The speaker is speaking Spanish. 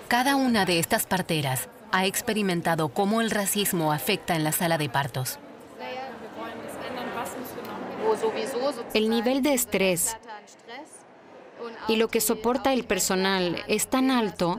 Cada una de estas parteras ha experimentado cómo el racismo afecta en la sala de partos. El nivel de estrés y lo que soporta el personal es tan alto